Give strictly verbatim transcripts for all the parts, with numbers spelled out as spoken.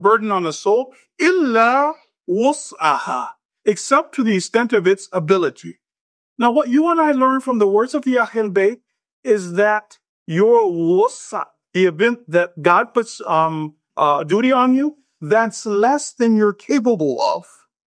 burden on the soul, illa wus'aha, except to the extent of its ability. Now, what you and I learn from the words of the Ahlul Bayt is that your wus'a, the event that God puts um, uh, duty on you, that's less than you're capable of.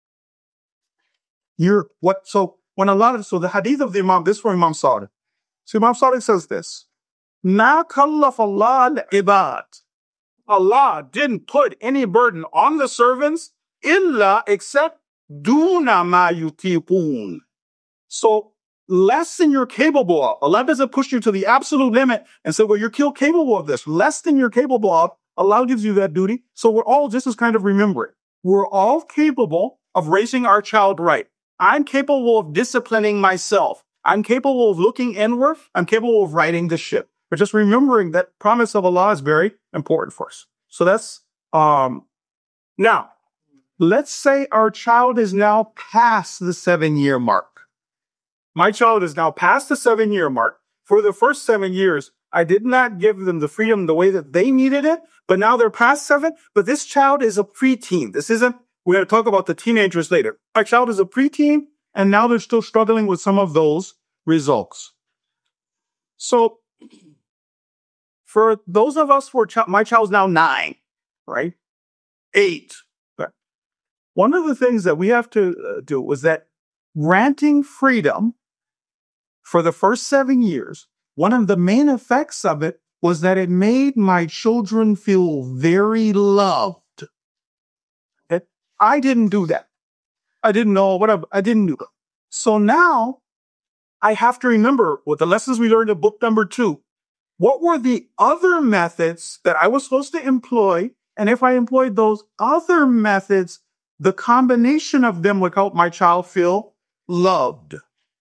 You're what? So when a lot of so the hadith of the Imam, this is from Imam Sadiq. So Imam Sadiq says this: "Na kallaf Allah al-ibad." Allah didn't put any burden on the servants illa except duna ma yutiqun. So less than you're capable of. Allah doesn't push you to the absolute limit and say, well, you're capable of this. Less than you're capable of, Allah gives you that duty. So we're all just as kind of remembering. We're all capable of raising our child right. I'm capable of disciplining myself. I'm capable of looking inward. I'm capable of righting the ship. But just remembering that promise of Allah is very important for us. So that's, um, now, let's say our child is now past the seven year mark. My child is now past the seven year mark. For the first seven years, I did not give them the freedom the way that they needed it, but now they're past seven. But this child is a preteen. This isn't, we're going to talk about the teenagers later. My child is a preteen, and now they're still struggling with some of those results. So, for those of us who are, ch- my child's now nine, right? Eight. Right? One of the things that we have to uh, do was that granting freedom for the first seven years, one of the main effects of it was that it made my children feel very loved. Okay? I didn't do that. I didn't know what I, I didn't do. So now I have to remember with the lessons we learned in book number two, what were the other methods that I was supposed to employ? And if I employed those other methods, the combination of them would help my child feel loved.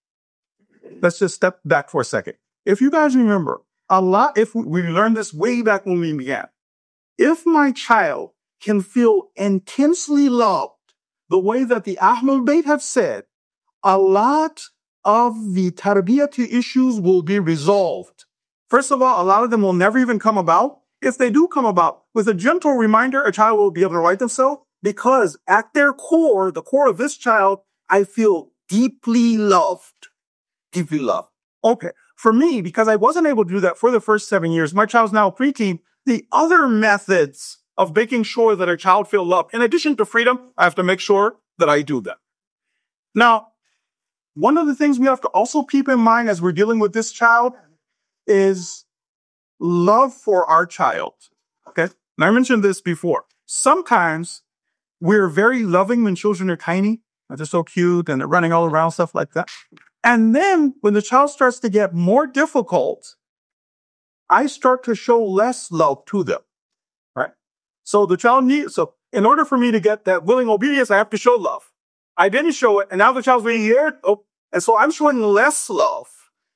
Let's just step back for a second. If you guys remember, a lot, if we, we learned this way back when we began, if my child can feel intensely loved the way that the Ahlul Bayt have said, a lot of the tarbiyati issues will be resolved. First of all, a lot of them will never even come about. If they do come about, with a gentle reminder, a child will be able to right themselves, because at their core, the core of this child, I feel deeply loved. Deeply loved. Okay. For me, because I wasn't able to do that for the first seven years, my child's now a preteen, the other methods of making sure that a child feel loved, in addition to freedom, I have to make sure that I do that. Now, one of the things we have to also keep in mind as we're dealing with this child is love for our child. Okay. And I mentioned this before. Sometimes we're very loving when children are tiny. They're so cute and they're running all around, stuff like that. And then when the child starts to get more difficult, I start to show less love to them. Right? So the child needs, so in order for me to get that willing obedience, I have to show love. I didn't show it, and now the child's being here. Oh, and so I'm showing less love.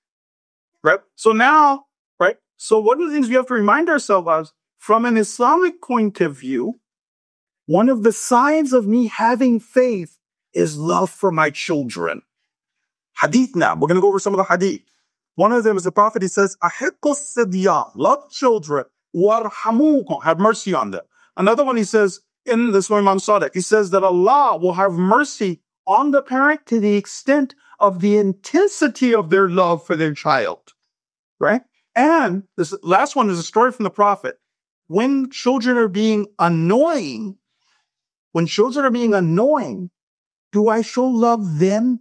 Right? So now, right? So one of the things we have to remind ourselves of, from an Islamic point of view, one of the signs of me having faith is love for my children. Hadith now. We're going to go over some of the hadith. One of them is the Prophet. He says, Ahiqqu sidyan, love children, warhamukum, have mercy on them. Another one he says, in the Surah Imam Sadiq, he says that Allah will have mercy on the parent to the extent of the intensity of their love for their child. Right? And this last one is a story from the Prophet. When children are being annoying, when children are being annoying, do I show love then?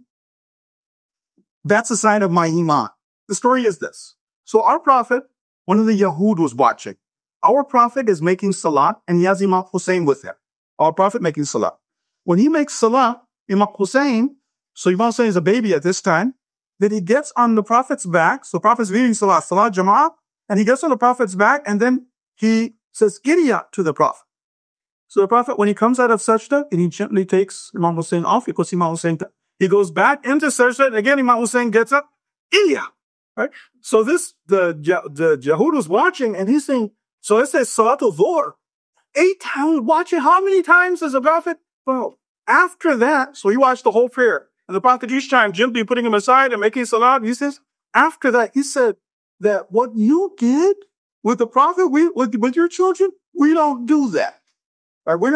That's a sign of my iman. The story is this. So our Prophet, one of the Yahud was watching. Our Prophet is making salat and he has Imam Hussein with him. Our Prophet making salat. When he makes salat, Imam Hussein, so Imam Hussein is a baby at this time, then he gets on the Prophet's back. So the Prophet's reading salat, salat jama'ah, and he gets on the Prophet's back and then he says Gidiyah to the Prophet. So the Prophet, when he comes out of sajda, and he gently takes Imam Hussein off, because Imam Hussein, he goes back into sajda, and again Imam Hussein gets up, Gidiyah. Right? So this, the, the Yahud was watching, and he's saying, so it says Salatul Dhuhr. Eight times, watching how many times does the Prophet? Well, after that, so he watched the whole prayer. And the Prophet each time gently putting him aside and making salat, he says, after that, he said that what you did with the Prophet, we, with, with your children, we don't do that. Right? We're